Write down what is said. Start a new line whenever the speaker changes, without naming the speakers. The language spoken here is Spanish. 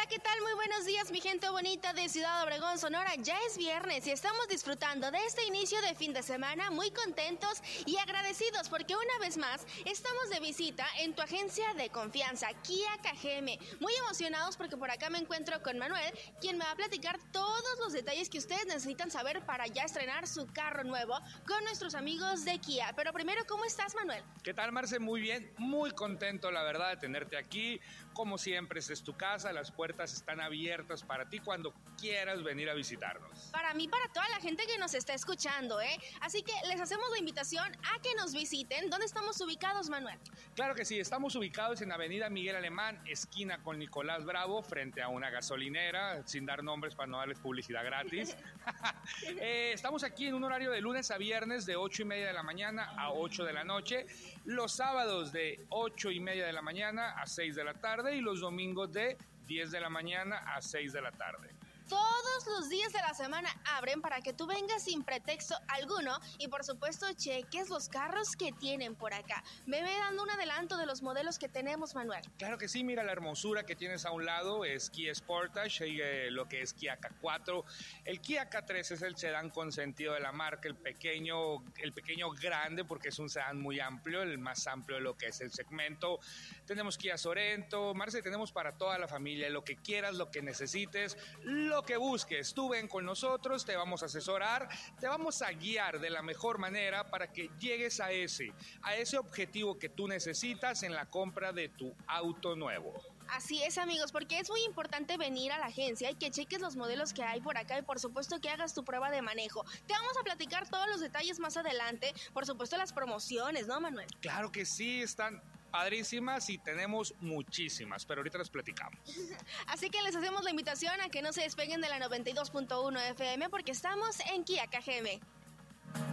¿qué tal? Muy buenos días, mi gente bonita de Ciudad Obregón, Sonora. Ya es viernes y estamos disfrutando de este inicio de fin de semana muy contentos y agradecidos porque una vez más estamos de visita en tu agencia de confianza, Kia KGM. Muy emocionados porque por acá me encuentro con Manuel, quien me va a platicar todos los detalles que ustedes necesitan saber para ya estrenar su carro nuevo con nuestros amigos de Kia. Pero primero, ¿cómo estás, Manuel?
¿Qué tal, Marce? Muy bien, muy contento, la verdad, de tenerte aquí. Como siempre, esta es tu casa, las puertas están abiertas para ti cuando quieras venir a visitarnos.
Para mí, para toda la gente que nos está escuchando, Así que les hacemos la invitación a que nos visiten. ¿Dónde estamos ubicados, Manuel?
Claro que sí, estamos ubicados en Avenida Miguel Alemán, esquina con Nicolás Bravo, frente a una gasolinera, sin dar nombres para no darles publicidad gratis. Estamos aquí en un horario de lunes a viernes de 8:30 de la mañana a 8 de la noche, los sábados de 8:30 de la mañana a 6 de la tarde y los domingos de 10 de la mañana a 6 de la tarde.
Todos los días de la semana abren para que tú vengas sin pretexto alguno y por supuesto cheques los carros que tienen por acá. Me ve dando un adelanto de los modelos que tenemos, Manuel.
Claro que sí, mira la hermosura que tienes a un lado, es Kia Sportage, lo que es Kia K4. El Kia K3 es el sedán consentido de la marca, el pequeño grande porque es un sedán muy amplio, el más amplio de lo que es el segmento. Tenemos Kia Sorento, Marce, tenemos para toda la familia, lo que quieras, lo que necesites, lo que busques, tú ven con nosotros, te vamos a asesorar, te vamos a guiar de la mejor manera para que llegues a ese objetivo que tú necesitas en la compra de tu auto nuevo.
Así es, amigos, porque es muy importante venir a la agencia y que cheques los modelos que hay por acá y por supuesto que hagas tu prueba de manejo. Te vamos a platicar todos los detalles más adelante, por supuesto las promociones, ¿no, Manuel?
Claro que sí, están padrísimas y tenemos muchísimas, pero ahorita las platicamos.
Así que les hacemos la invitación a que no se despeguen de la 92.1 FM porque estamos en Kia KGM.